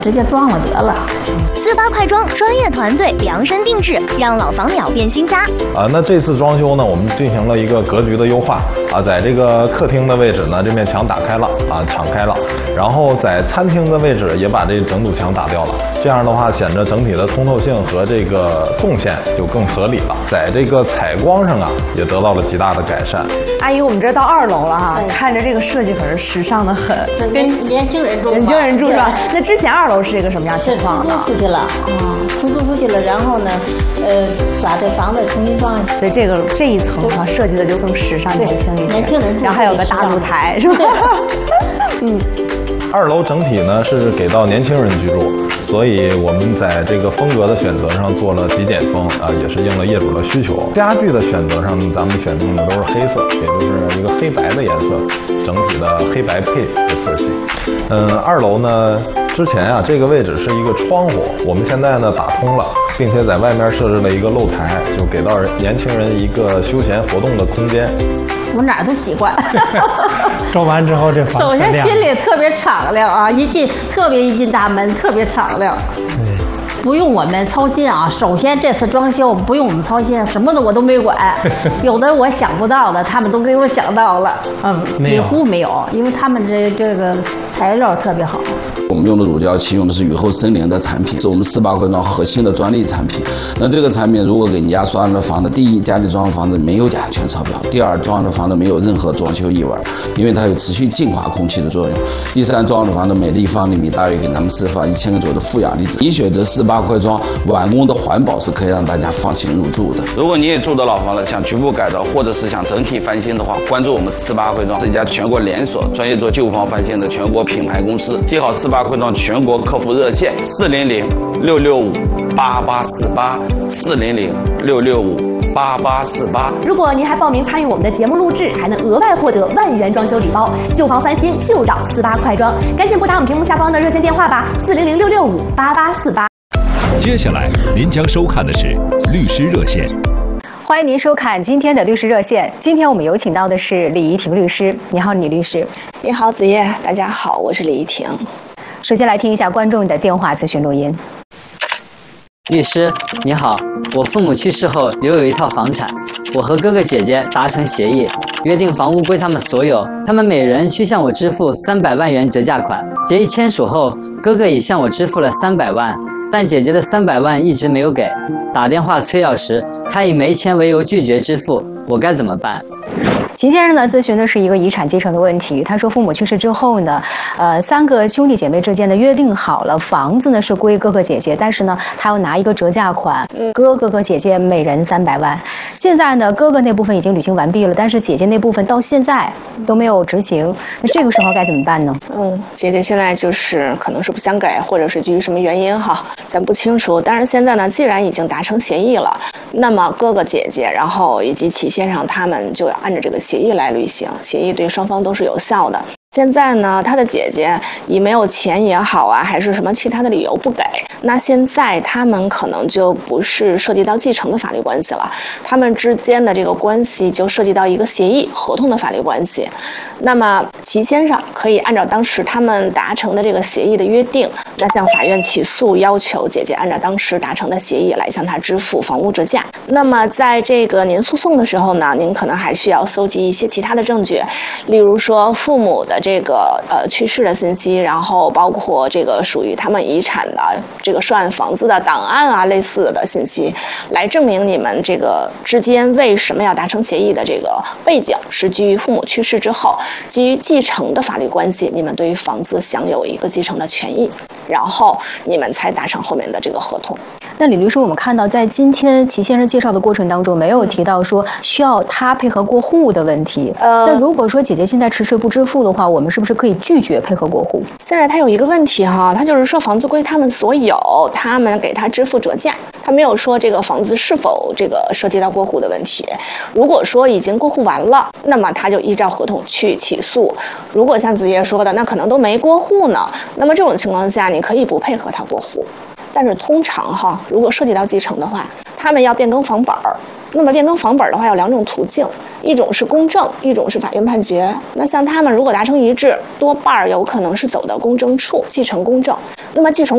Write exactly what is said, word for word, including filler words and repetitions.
直接装了得了。 四八快装专业团队量身定制，让老房秒变新家。 啊，那这次装修呢，我们进行了一个格局的优化啊，在这个客厅的位置呢，这面墙打开了啊，敞开了，然后在餐厅的位置也把这整堵墙打掉了，这样的话显得整体的通透性和这个动线就更合理了。在这个采光上啊，也得到了极大的改善。 阿姨，我们这到二楼了哈，看着这个设计可是时尚的很， 跟年轻人住， 年轻人住是吧？那之前二楼是一个什么样情况呢？ 出去了，啊，出租出去了，然后呢，呃，把这房子重新装。 所以这个这一层哈设计的就更时尚年轻一些， 年轻人住， 然后还有个大露台是吧？嗯。 二楼整体呢是给到年轻人居住，所以我们在这个风格的选择上做了极简风啊，也是应了业主的需求。家具的选择上，咱们选用的都是黑色，也就是一个黑白的颜色，整体的黑白配的色系。嗯，二楼呢，之前啊这个位置是一个窗户，我们现在呢打通了，并且在外面设置了一个露台，就给到年轻人一个休闲活动的空间。 我哪儿都习惯。 装完之后这房首先心里特别敞亮啊，一进特别一进大门特别敞亮。 对， 不用我们操心啊。首先这次装修不用我们操心，什么的我都没管。有的我想不到的，他们都给我想到了。嗯，几乎没有，因为他们这这个材料特别好。 我们用的乳胶漆用的是雨后森林的产品，是我们四八快装核心的专利产品。那这个产品如果给你家装的房子，第一，家里装的房子没有甲醛超标；第二，装的房子没有任何装修异味，因为它有持续净化空气的作用；第三，装的房子每立方厘米大约给他们释放一千个左右的负氧离子。你选择四八快装，完工的环保是可以让大家放心入住的。如果你也住的老房子，想局部改造或者是想整体翻新的话，关注我们四八快装，是一家全国连锁、专业做旧房翻新的全国品牌公司。记好四八快装全国客服热线：四零零六六五八八四八，四零零六六五八八四八。 如果您还报名参与我们的节目录制，还能额外获得万元装修礼包。旧房翻新就找四八快装，赶紧拨打我们屏幕下方的热线电话吧，四零零六六五八八四八。 接下来您将收看的是律师热线。 欢迎您收看今天的律师热线。今天我们有请到的是李怡婷律师。你好，李律师。 你好，子叶。大家好，我是李怡婷。 首先来听一下观众的电话咨询录音。 律师你好，我父母去世后留有一套房产，我和哥哥姐姐达成协议，约定房屋归他们所有，他们每人需向我支付三百万元折价款。协议签署后，哥哥已向我支付了三百万，但姐姐的三百万一直没有给，打电话催要时，他以没钱为由拒绝支付，我该怎么办？ 秦先生呢咨询的是一个遗产继承的问题。他说父母去世之后呢，呃，三个兄弟姐妹之间呢约定好了，房子呢是归哥哥姐姐，但是呢他要拿一个折价款，哥哥哥姐姐每人三百万。现在呢哥哥那部分已经履行完毕了，但是姐姐那部分到现在都没有执行，那这个时候该怎么办呢？ 嗯，姐姐现在就是可能是不想给，或者是基于什么原因哈，咱不清楚。但是现在呢，既然已经达成协议了，那么哥哥姐姐，然后以及齐先生他们就要按照这个协议来履行，协议对双方都是有效的。现在呢，他的姐姐以没有钱也好啊，还是什么其他的理由不给，那现在他们可能就不是涉及到继承的法律关系了，他们之间的这个关系就涉及到一个协议合同的法律关系。那么齐先生可以按照当时他们达成的这个协议的约定，那向法院起诉，要求姐姐按照当时达成的协议来向他支付房屋折价。那么在这个您诉讼的时候呢，您可能还需要搜集一些其他的证据，例如说父母的这个呃去世的信息，然后包括这个属于他们遗产的这个涉案房子的档案啊，类似的信息，来证明你们这个之间为什么要达成协议的这个背景是基于父母去世之后，基于继承的法律关系，你们对于房子享有一个继承的权益，然后你们才达成后面的这个合同。 那李律师，我们看到在今天齐先生介绍的过程当中，没有提到说需要他配合过户的问题。呃，那如果说姐姐现在迟迟不支付的话，我们是不是可以拒绝配合过户？ 现在他有一个问题哈，他就是说房子归他们所有，他们给他支付折价，他没有说这个房子是否这个涉及到过户的问题。如果说已经过户完了，那么他就依照合同去起诉。如果像子叶说的，那可能都没过户呢，那么这种情况下，你可以不配合他过户。但是通常哈，如果涉及到继承的话，他们要变更房本儿。那么变更房本的话有两种途径，一种是公证，一种是法院判决。那像他们如果达成一致，多半有可能是走到公证处继承公证。那么继承